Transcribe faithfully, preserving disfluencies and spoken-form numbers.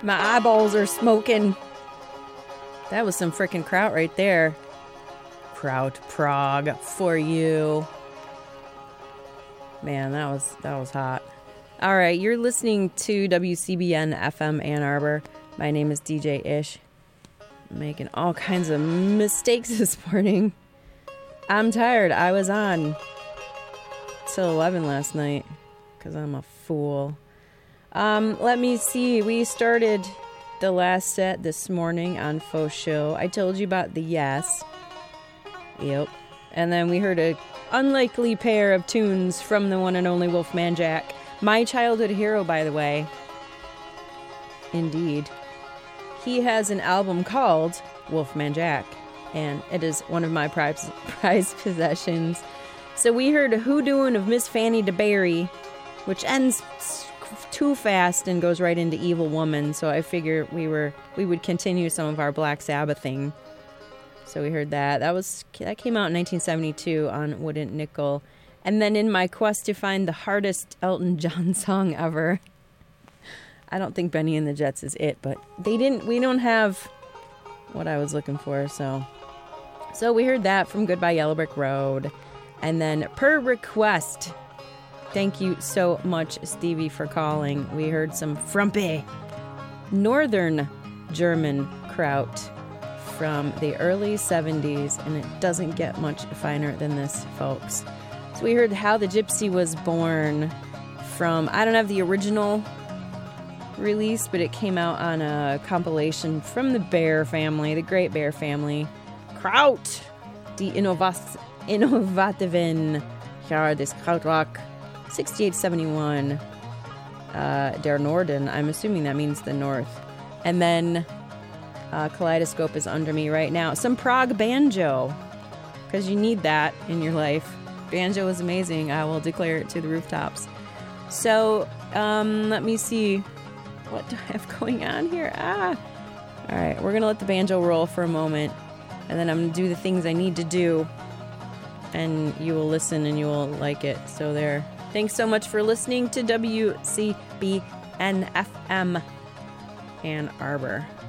My eyeballs are smoking. That was some freaking kraut right there. Kraut prog for you. Man, that was that was hot. All right, you're listening to W C B N F M Ann Arbor. My name is D J Ish. I'm making all kinds of mistakes this morning. I'm tired. I was on till eleven last night because I'm a fool. Um, let me see. We started the last set this morning on Faux Show. I told you about the Yes. Yep. And then we heard a unlikely pair of tunes from the one and only Wolfman Jack. My childhood hero, by the way. Indeed. He has an album called Wolfman Jack, and it is one of my prize, prized possessions. So we heard a hoodooing of Miss Fanny DeBerry, which ends too fast and goes right into Evil Woman, so I figure we were we would continue some of our Black Sabbathing. So we heard that. That was that came out in nineteen seventy-two on Wooden Nickel. And then in my quest to find the hardest Elton John song ever, I don't think Benny and the Jets is it, but they didn't we don't have what I was looking for, so so we heard that from Goodbye Yellow Brick Road. And then Per Request. Thank you so much, Stevie, for calling. We heard some Frumpy, Northern German kraut from the early seventies, and it doesn't get much finer than this, folks. So we heard How the Gypsy Was Born from, I don't have the original release, but it came out on a compilation from the Bear family, the Great Bear family. Kraut, Die Innovas- Innovativen, ja, des Krautrock. sixty-eight seventy-one, uh, Der Norden. I'm assuming that means the north. And then uh, Kaleidoscope is under me right now. Some prog banjo, because you need that in your life. Banjo is amazing. I will declare it to the rooftops. So, um, let me see. What do I have going on here? Ah! All right, we're going to let the banjo roll for a moment, and then I'm going to do the things I need to do, and you will listen and you will like it. So there. Thanks so much for listening to W C B N F M Ann Arbor.